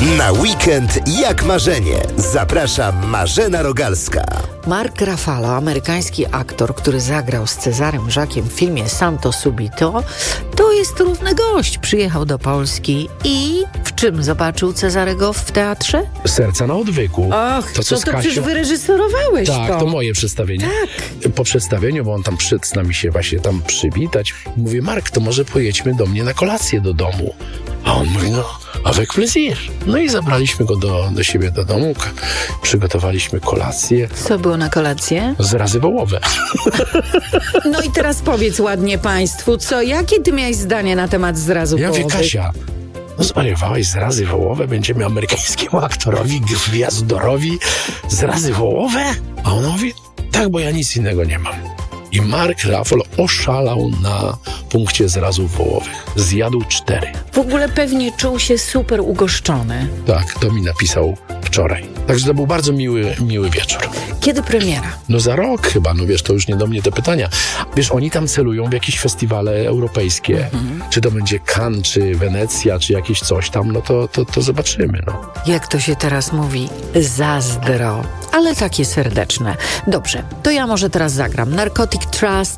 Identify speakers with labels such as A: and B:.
A: Na weekend jak marzenie. Zaprasza Marzena Rogalska.
B: Mark Ruffalo, amerykański aktor, który zagrał z Cezarym Żakiem w filmie Santo Subito, to jest równy gość. Przyjechał do Polski i w czym zobaczył Cezarego w teatrze?
C: Serca na odwyku.
B: Och, to przecież wyreżyserowałeś
C: to moje przedstawienie.
B: Tak.
C: Po przedstawieniu, bo on tam przyszedł z nami się właśnie tam przywitać, mówię, Mark, to może pojedźmy do mnie na kolację do domu. A on mówi, no, avec plaisir. No i zabraliśmy go do siebie do domu, przygotowaliśmy kolację.
B: Co było na kolację?
C: Zrazy wołowe.
B: No i teraz powiedz ładnie państwu, jakie ty miałeś zdanie na temat zrazów
C: Ja mówię,
B: wołowych?
C: Kasia, no zwariowałeś, zrazy wołowe, będziemy amerykańskiemu aktorowi gwiazdorowi zrazy wołowe? A on mówi, tak, bo ja nic innego nie mam. I Mark Ruffalo oszalał na punkcie zrazów wołowych. Zjadł 4.
B: W ogóle pewnie czuł się super ugoszczony.
C: Tak, to mi napisał wczoraj. Także to był bardzo miły wieczór.
B: Kiedy premiera?
C: No za rok chyba, no wiesz, to już nie do mnie te pytania. Wiesz, oni tam celują w jakieś festiwale europejskie. Czy to będzie Cannes, czy Wenecja, czy jakieś coś tam, no to zobaczymy, no.
B: Jak to się teraz mówi? Zazdro. Ale takie serdeczne. Dobrze, to ja może teraz zagram Narcotic Trust